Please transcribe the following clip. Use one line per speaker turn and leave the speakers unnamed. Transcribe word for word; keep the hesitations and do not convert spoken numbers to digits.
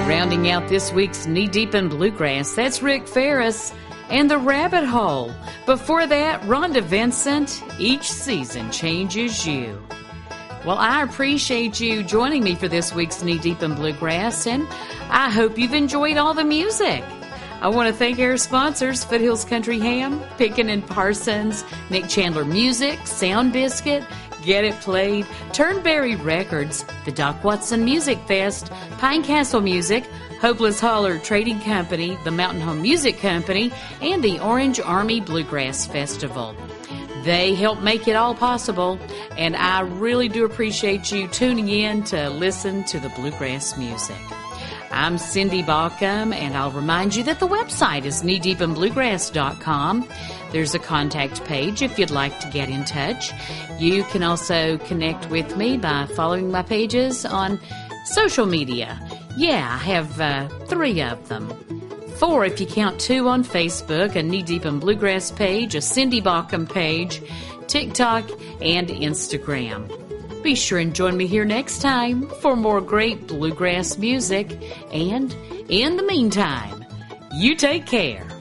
Rounding out this week's Knee Deep in Bluegrass, that's Rick Ferris and The Rabbit Hole. Before that, Rhonda Vincent, Each Season Changes You. Well, I appreciate you joining me for this week's Knee Deep in Bluegrass, and I hope you've enjoyed all the music. I want to thank our sponsors, Foothills Country Ham, Pickin' and Parsons, Nick Chandler Music, Sound Biscuit, Get It Played, Turnberry Records, the Doc Watson Music Fest, Pine Castle Music, Hopeless Holler Trading Company, the Mountain Home Music Company, and the Orange Army Bluegrass Festival. They help make it all possible, and I really do appreciate you tuning in to listen to the bluegrass music. I'm Cindy Baucom, and I'll remind you that the website is knee deep in bluegrass dot com. There's a contact page if you'd like to get in touch. You can also connect with me by following my pages on social media. Yeah, I have uh, three of them. Four if you count two on Facebook, a Knee Deep in Bluegrass page, a Cindy Baucom page, TikTok, and Instagram. Be sure and join me here next time for more great bluegrass music. And in the meantime, you take care.